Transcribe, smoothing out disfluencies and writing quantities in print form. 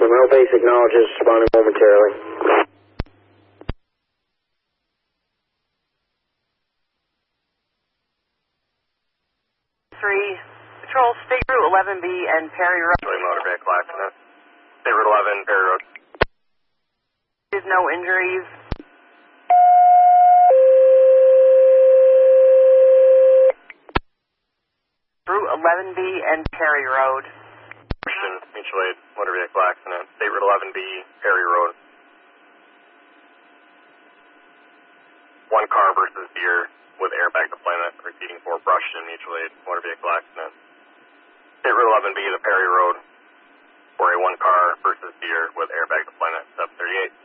Well base acknowledges, responding momentarily. 3, Patrol State Route 11B and Perry Road. Motor vehicle accident. State Route 11, Perry Road. There's no injuries. Route 11B and Perry Road. Mutual aid, motor vehicle accident. State Route 11B, Perry Road. One car versus deer with airbag deployment, repeating for Brushton, mutual aid, motor vehicle accident. State Route 11B to Perry Road, for a one car versus deer with airbag deployment, 738.